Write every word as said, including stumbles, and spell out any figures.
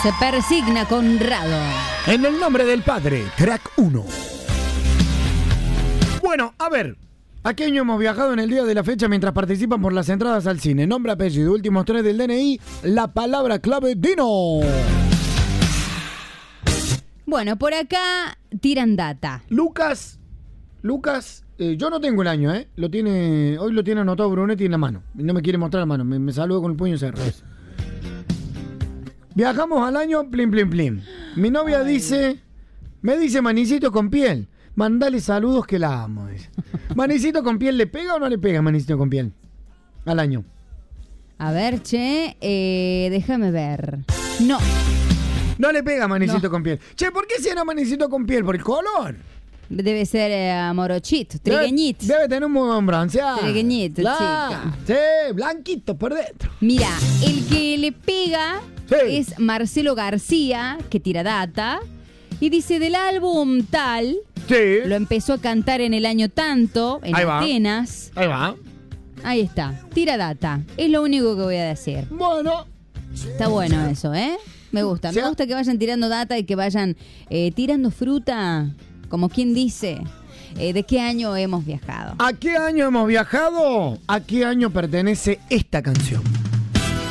Se persigna Conrado. En el nombre del Padre, track uno. Bueno, a ver. ¿A qué año hemos viajado en el día de la fecha mientras participan por las entradas al cine? Nombre, apellido, últimos tres del D N I, la palabra clave Dino. Bueno, por acá tiran data. Lucas, Lucas, eh, yo no tengo el año, ¿eh? Lo tiene, hoy lo tiene anotado Brunetti en la mano. No me quiere mostrar la mano, me, me saluda con el puño cerrado. Viajamos al año, plim, plim, plim. Mi novia Ay. dice, me dice manicito con piel. Mandale saludos que la amo. Dice. ¿Manicito con piel le pega o no le pega manicito con piel? Al año. A ver, che, eh, déjame ver. No. No le pega manicito no. con piel. Che, ¿por qué será manicito con piel? ¿Por el color? Debe ser eh, morochito, trigueñit. Debe, debe tener un buen bronceado. Trigueñito, chica. Sí, blanquito por dentro. Mira, el que le pega sí. es Marcelo García, que tira data. Y dice, del álbum tal, sí. lo empezó a cantar en el año tanto, en Ahí Atenas. Va. Ahí va. Ahí está, tira data. Es lo único que voy a decir. Bueno. Está bueno eso, ¿eh? Me gusta. Me gusta que vayan tirando data y que vayan eh, tirando fruta, como quien dice. Eh, ¿De qué año hemos viajado? ¿A qué año hemos viajado? ¿A qué año pertenece esta canción?